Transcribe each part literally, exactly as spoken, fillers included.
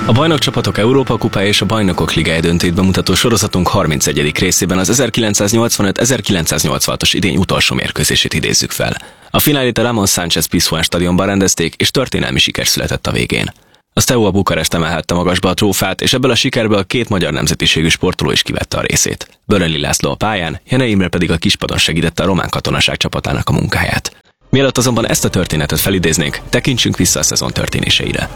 A bajnokcsapatok Európa kupája és a Bajnokok Ligája döntőt bemutató sorozatunk harmincegyedik részében az ezerkilencszáznyolcvanöt ezerkilencszáznyolcvanhatos idény utolsó mérkőzését idézzük fel. A finálét a Ramon Sánchez Pizjuán stadionban rendezték, és történelmi siker született a végén. A Steaua Bukarest emelhette magasba a trófát, és ebből a sikerből két magyar nemzetiségű sportoló is kivette a részét. Bölöni László a pályán, Jenei Imre pedig a kispadon segítette a román katonaság csapatának a munkáját. Mielőtt azonban ezt a történetet felidéznénk, tekintsünk vissza a szezon történéseire.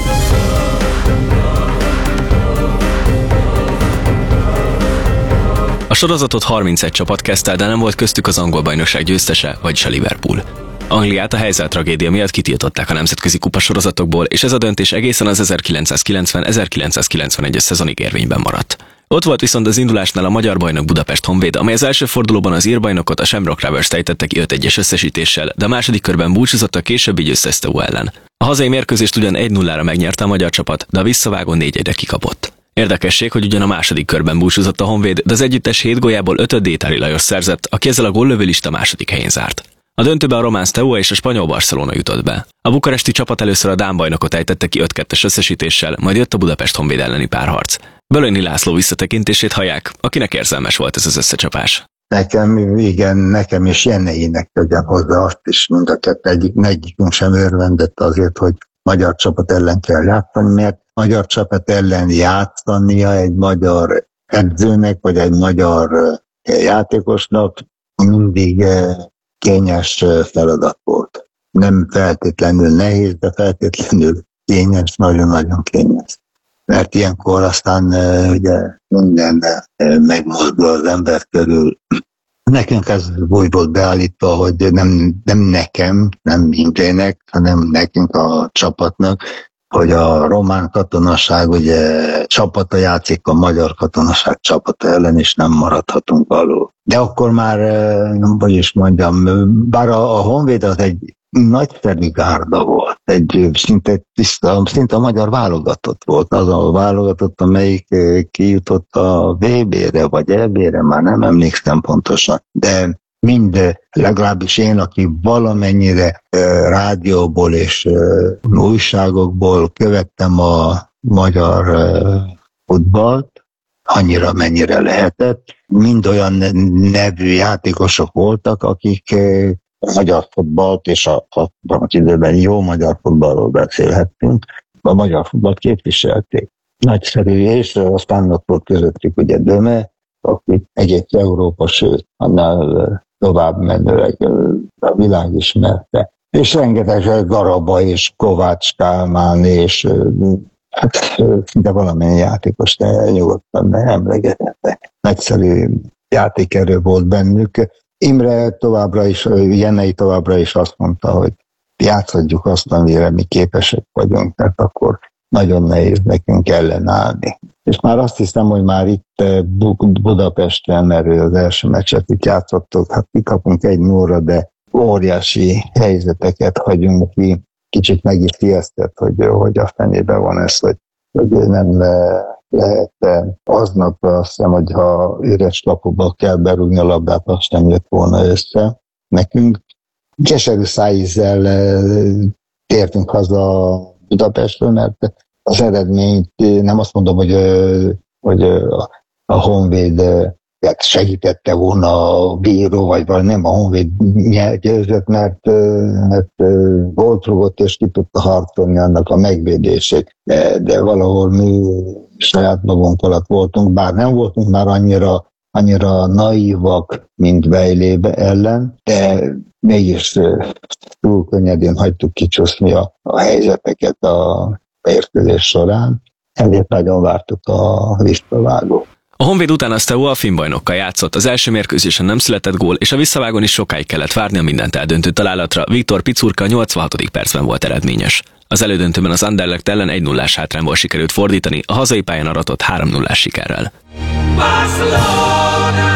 A sorozatot harmincegy csapat kezdte, de nem volt köztük az angol bajnokság győztese, vagyis a Liverpool. Angliát a helyzet tragédia miatt kitiltották a nemzetközi kupasorozatokból, és ez a döntés egészen az ezerkilencszázkilencven ezerkilencszázkilencvenegyes szezonig érvényben maradt. Ott volt viszont az indulásnál a magyar bajnok Budapest Honvéd, amely az első fordulóban az ír bajnokot, a Shamrock Rovers ejtette ki öt egyes összesítéssel, de a második körben búcsúzott a későbbi győztes Steaua ellen. A hazai mérkőzést ugyan egy nullára megnyerte a magyar csapat, de a visszavágó négy egyre kikapott. Érdekesség, hogy ugyan a második körben búcsúzott a Honvéd, de az együttes hét góljából ötöt Détári Lajos szerzett, aki ezzel a góllövőlista második helyén zárt. A döntőbe a román Steaua és a spanyol Barcelona jutott be. A bukaresti csapat először a dán bajnokot ejtette ki öt kettes összesítéssel, majd jött a Budapest Honvéd elleni párharc. Bölöni László visszatekintését hallják, akinek érzelmes volt ez az összecsapás. Nekem, igen, nekem és Jeneinek tegyem hozzá azt is, mind a kettő egyik, egyikünk sem örvendett azért, hogy magyar csapat ellen kell játszani, mert magyar csapat ellen játszania egy magyar edzőnek, vagy egy magyar játékosnak mindig kényes feladat volt. Nem feltétlenül nehéz, de feltétlenül kényes, nagyon-nagyon kényes. Mert ilyenkor aztán ugye minden megmozdul az ember körül. Nekünk ez úgy volt beállítva, hogy nem, nem nekem, nem mindének, hanem nekünk a csapatnak, hogy a román katonaság ugye csapata játszik a magyar katonaság csapata ellen, és nem maradhatunk alul. De akkor már, hogy is mondjam, bár a, a Honvéd az egy nagyszerű gárda volt, egy szinte, tiszta, szinte a magyar válogatott volt, az a válogatott, amelyik kijutott a vé bé-re vagy é bé-re, már nem emlékszem pontosan, de mind, legalábbis én, aki valamennyire uh, rádióból és uh, újságokból követtem a magyar uh, futballt, annyira mennyire lehetett, mind olyan nevű játékosok voltak, akik uh, a magyar futballt, és a, a, a időben jó magyar futballról beszélhettünk, a magyar futballt képviselték. Nagyszerű, és aztán ott volt közöttük ugye Döme, aki egész Európa, sőt, annál tovább menőleg a világ ismerte. És rengeteg Garaba és Kovács Kálmán, és hát de valamennyi játékos, de nyugodtan ne emlegetette. Nagyszerű játékerő volt bennük. Imre továbbra is, Jenei továbbra is azt mondta, hogy játszhatjuk azt, amire mi képesek vagyunk, mert akkor nagyon nehéz nekünk ellenállni. És már azt hiszem, hogy már itt Budapesten, mert az első meccset itt játszottuk, hát kikapunk egy nullra, de óriási helyzeteket hagyunk ki. Kicsit meg is ijesztett, hogy, hogy a fenében van ez, hogy, hogy nem lehet aznap, azt hiszem, hogy ha üres lapokba kell berúgni a labdát, azt nem jött volna össze nekünk. Keserű szájízzel tértünk haza Budapestről, mert az eredményt nem azt mondom, hogy, hogy a Honvéd segítette volna a bíró, vagy valami, nem a Honvéd győzött, mert, mert gólt rúgott, és ki tudta harcolni annak a megvédését. De, de valahol mi saját magunk alatt voltunk, bár nem voltunk már annyira, annyira naívak, mint Vejlébe ellen, de mégis túl könnyedén hagytuk kicsúszni a, a helyzeteket a mérkőzés során. Ezért nagyon vártuk a visszavágót. A Honvéd után a Steaua a finn bajnokkal játszott, az első mérkőzésen nem született gól, és a visszavágón is sokáig kellett várni a mindent eldöntő találatra. Viktor Picurka a nyolcvanhatodik percben volt eredményes. Az elődöntőben az Anderlecht ellen egy nullás hátrányból sikerült fordítani, a hazai pályán aratott három nullás sikerrel. Barcelona,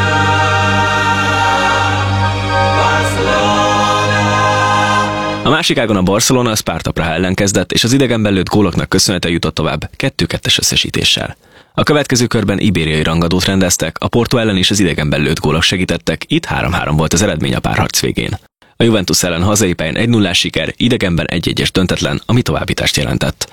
Barcelona. A másik ágon a Barcelona a Sparta Praha ellen kezdett, és az idegenben lőtt góloknak köszönhetően jutott tovább kettő kettes összesítéssel. A következő körben ibériai rangadót rendeztek, a Porto ellen is az idegenben lőtt gólok segítettek, itt három három volt az eredmény a párharc végén. A Juventus ellen hazai pályán egy nullás siker, idegenben egy egyes döntetlen, ami továbbítást jelentett.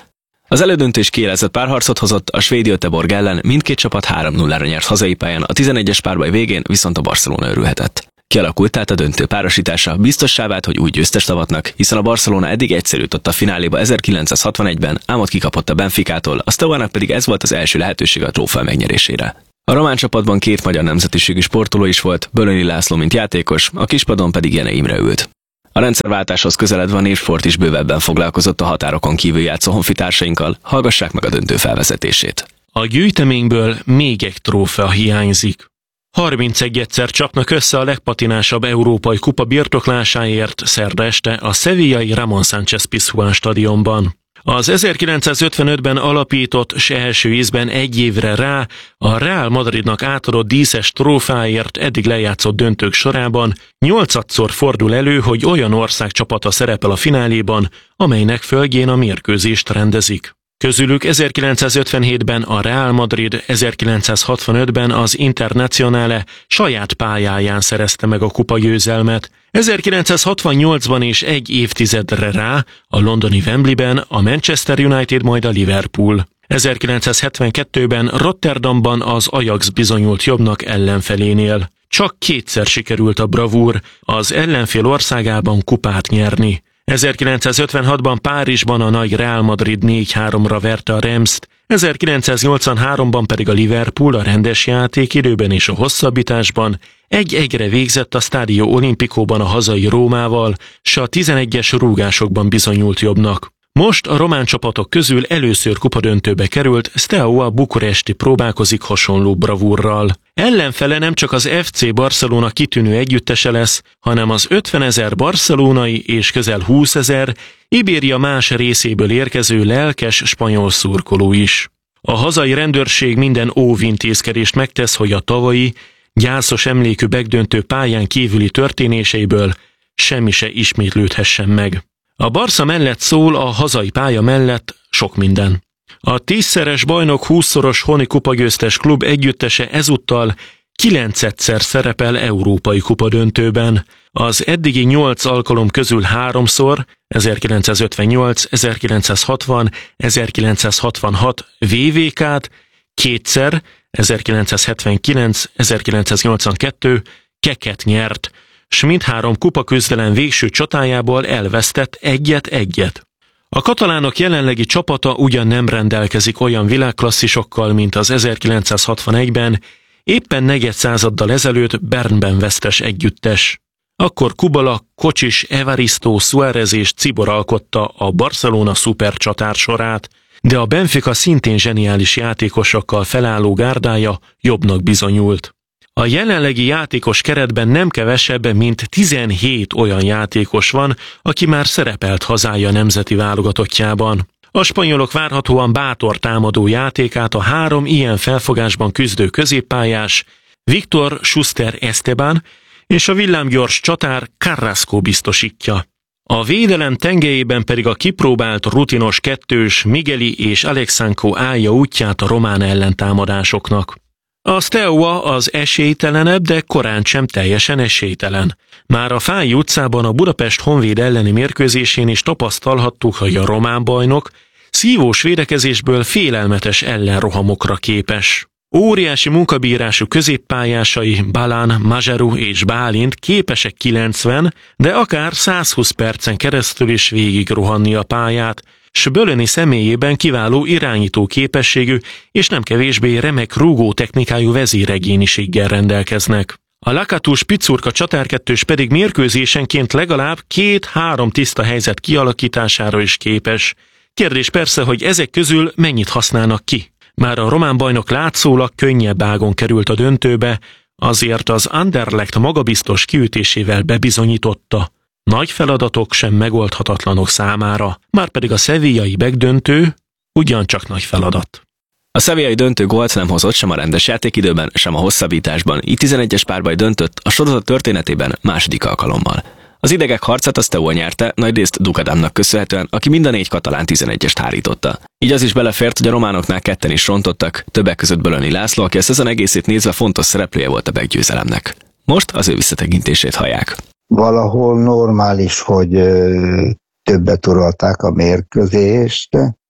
Az elődöntés kiélezett párharcot hozott, a svéd Göteborg ellen mindkét csapat három nullára nyert hazai pályán, a tizenegyes párbaj végén viszont a Barcelona örülhetett. Kialakult tehát a döntő párosítása, biztossá vált, hogy új győztest avatnak, hiszen a Barcelona eddig egyszer jutott a fináléba ezerkilencszázhatvanegyben, ám ott kikapott a Benficától, a Steaua-nak pedig ez volt az első lehetőség a trófea megnyerésére. A román csapatban két magyar nemzetiségű sportoló is volt, Bölöni László mint játékos, a kispadon pedig Jene Imre ült. A rendszerváltáshoz közeledve a Népsport is bővebben foglalkozott a határokon kívül játszó honfitársainkkal, hallgassák meg a döntő felvezetését. A gyűjteményből még egy trófea hiányzik. harmincegy-szer csapnak össze a legpatinásabb európai kupa birtoklásáért szerda este a sevillai Ramón Sánchez Pizjuán stadionban. Az ezerkilencszázötvenötben alapított, s első ízben egy évre rá a Real Madridnak átadott díszes trófáért eddig lejátszott döntők sorában nyolcadszor fordul elő, hogy olyan ország csapata szerepel a fináléban, amelynek földjén a mérkőzést rendezik. Közülük ezerkilencszázötvenhétben a Real Madrid, ezerkilencszázhatvanötben az Internazionale saját pályáján szerezte meg a kupagyőzelmet, ezerkilencszázhatvannyolcban és egy évtizedre rá a londoni Wembleyben a Manchester United, majd a Liverpool. ezerkilencszázhetvenkettőben Rotterdamban az Ajax bizonyult jobbnak ellenfelénél. Csak kétszer sikerült a bravúr, az ellenfél országában kupát nyerni. ezerkilencszázötvenhatban Párizsban a nagy Real Madrid négy háromra verte a Remst, ezerkilencszáznyolcvanháromban pedig a Liverpool a rendes játékidőben és a hosszabbításban egy-egyre végzett a Stadio Olimpicóban a hazai Rómával, s a tizenegyes rúgásokban bizonyult jobbnak. Most a román csapatok közül először kupadöntőbe került Steaua bukuresti próbálkozik hasonló bravúrral. Ellenfele nem csak az ef cé Barcelona kitűnő együttese lesz, hanem az ötvenezer barcelonai és közel húszezer Ibéria más részéből érkező lelkes spanyol szurkoló is. A hazai rendőrség minden óvintézkedést megtesz, hogy a tavalyi, gyászos emlékű megdöntő pályán kívüli történéseiből semmi se ismétlődhessen meg. A Barca mellett szól a hazai pálya mellett sok minden. A tízszeres bajnok húszszoros honi kupagyőztes klub együttese ezúttal kilencedszer szerepel európai kupadöntőben. Az eddigi nyolc alkalom közül háromszor, ezerkilencszázötvennyolc, ezerkilencszázhatvan, ezerkilencszázhatvanhat vé vé ká-t, kétszer, ezerkilencszázhetvenkilenc, ezerkilencszáznyolcvankettő keket nyert, s mindhárom kupaküzdelem végső csatájából elvesztett egyet-egyet. A katalánok jelenlegi csapata ugyan nem rendelkezik olyan világklasszisokkal, mint az ezerkilencszázhatvanegyben, éppen negyed századdal ezelőtt Bernben vesztes együttes. Akkor Kubala, Kocsis, Evaristo, Suárez és Cibor alkotta a Barcelona szupercsatár sorát, de a Benfica szintén zseniális játékosokkal felálló gárdája jobbnak bizonyult. A jelenlegi játékos keretben nem kevesebb, mint tizenhét olyan játékos van, aki már szerepelt hazája nemzeti válogatottjában. A spanyolok várhatóan bátor támadó játékát a három ilyen felfogásban küzdő középpályás Víctor Schuster Esteban és a villámgyors csatár Carrasco biztosítja. A védelem tengelyében pedig a kipróbált rutinos kettős Migueli és Alexandro állja útját a román ellentámadásoknak. A Steaua az esélytelenebb, de korán sem teljesen esélytelen. Már a Fályi utcában a Budapest Honvéd elleni mérkőzésén is tapasztalhattuk, hogy a román bajnok szívós védekezésből félelmetes ellenrohamokra képes. Óriási munkabírású középpályásai Balán, Mazsaru és Bálint képesek kilencven, de akár százhúsz percen keresztül is végig rohanni a pályát, s Bölöni személyében kiváló irányító képességű és nem kevésbé remek rúgó technikájú vezéregényiséggel rendelkeznek. A Lakatus Picurka csatárkettős pedig mérkőzésenként legalább két-három tiszta helyzet kialakítására is képes. Kérdés persze, hogy ezek közül mennyit használnak ki. Már a román bajnok látszólag könnyebb ágon került a döntőbe, azért az Anderlecht magabiztos kiütésével bebizonyította. Nagy feladatok sem megoldhatatlanok számára, márpedig a sevillai megdöntő ugyancsak nagy feladat. A sevillai döntő gólt nem hozott sem a rendes játékidőben, sem a hosszabbításban, így tizenegyes párbaj döntött a sorozat történetében második alkalommal. Az idegek harcát a Steaua nyerte, nagyrészt Ducadamnak köszönhetően, aki mind a négy katalán tizenegyest hárította. Így az is belefért, hogy a románoknál ketten is rontottak, többek között Bölöni László, aki a szezon egészét nézve fontos szereplője volt a meggyőzelemnek. Most az ő visszatekintését hallják. Valahol normális, hogy többet uralták a mérkőzést,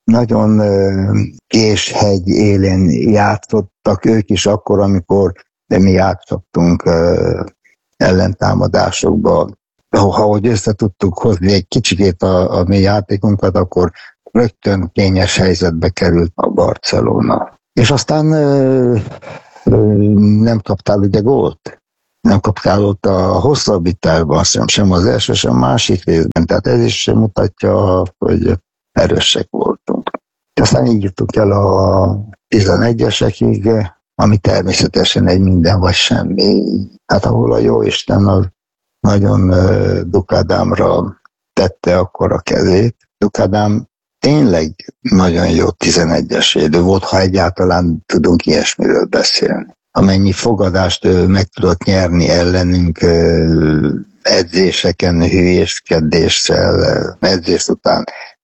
nagyon Késhegy élén játszottak ők is akkor, amikor de mi játszottunk ellentámadásokba. Ahogy össze tudtuk hozni egy kicsikét a, a mi játékunkat, akkor rögtön kényes helyzetbe került a Barcelona. És aztán nem kaptál ugye gólt. Nem kaptál ott a hosszabbításban, sem, sem az első, sem a másik részben. Tehát ez is mutatja, hogy erősek voltunk. Aztán így jutunk el a tizenegyesekig, ami természetesen egy minden vagy semmi. Hát ahol a Jóisten az nagyon Dukadámra tette akkor a kezét. Dukadám tényleg nagyon jó tizenegyes védő volt, ha egyáltalán tudunk ilyesmiről beszélni. Amennyi fogadást ő meg tudott nyerni ellenünk edzéseken, hülyéskedéssel, edzés után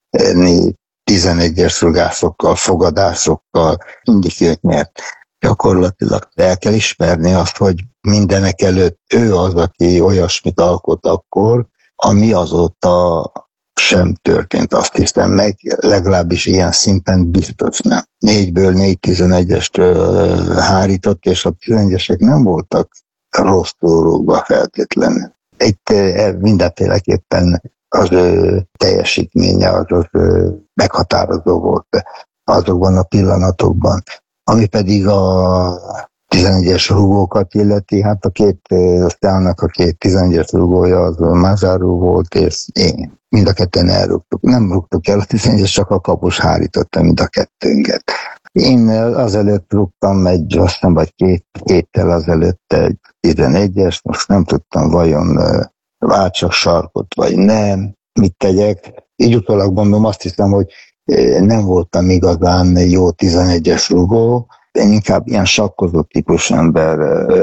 tizenegyes rugásokkal, fogadásokkal, mindig őt nyert. Gyakorlatilag el kell ismerni azt, hogy mindenek előtt ő az, aki olyasmit alkot akkor, ami azóta sem történt, azt hiszem meg, legalábbis ilyen szinten biztos nem. Négyből négy tizenegyest hárított, és a tizenegyesek nem voltak rossz túrókba feltétlenül. Itt mindenféleképpen az ő teljesítménye az, az meghatározó volt azokban a pillanatokban. Ami pedig a tizenegyes rugókat illeti, hát a két, aztán a két tizenegyes rugója az Mazaru volt, és én. Mind a ketten elrúgtuk. Nem rúgtuk el a tizenegyes, csak a kapus hárította mind a kettőnket. Én azelőtt rúgtam egy, azt hiszem, vagy két héttel azelőtt egy tizenegyes, most nem tudtam vajon váltsak sarkot, vagy nem, mit tegyek. Így utólag mondom, azt hiszem, hogy nem voltam igazán jó tizenegyes rugó, én inkább ilyen sakkozó típus ember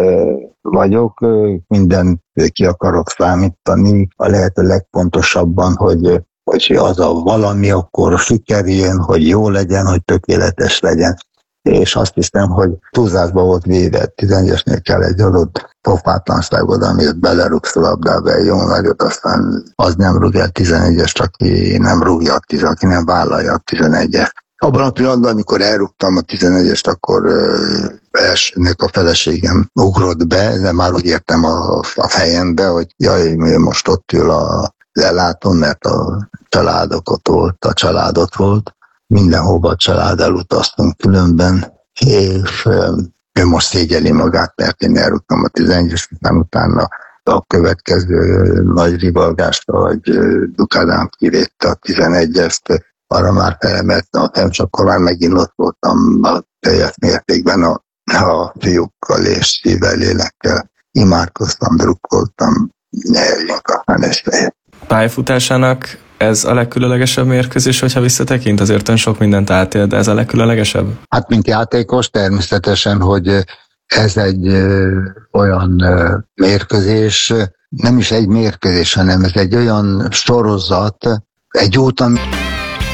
vagyok, mindent ki akarok számítani, a lehető legpontosabban, hogy, hogy az a valami akkor sikerüljön, hogy jó legyen, hogy tökéletes legyen. És azt hiszem, hogy túlzásba volt véve, tizenegyesnél kell egy adott pofátlanságod, amit belerúgsz a labdába egy jó nagyot, aztán az nem rúg el tizenegyes, aki nem rúgja a tizenegyes, aki nem vállalja a tizenegyes. Abban a pillanatban, amikor elrúgtam a tizenegyest, akkor uh, elsőnek a feleségem ugrott be, de már úgy értem a, a fejembe, hogy jaj, most ott ül a lelátón, mert a családok ott volt, a család ott volt. Mindenhova a család elutaztunk különben, és uh, ő most szégyeli magát, mert én elrúgtam a tizenegyest, aztán utána a következő nagy rivalgást, hogy Dukadám kivédte a tizenegyest, arra már felemeltem a fem, csak akkor már megint ott voltam a teljes mértékben a, a fiúkkal és szívvel, lélekkel. Imádkoztam, drukkoltam, nyerjünk a fenesztejét. Pályafutásának ez a legkülönlegesebb mérkőzés, hogyha visszatekint? Azért ön sok mindent átél, de ez a legkülönlegesebb? Hát, mint játékos természetesen, hogy ez egy ö, olyan ö, mérkőzés, nem is egy mérkőzés, hanem ez egy olyan sorozat, egy út, ami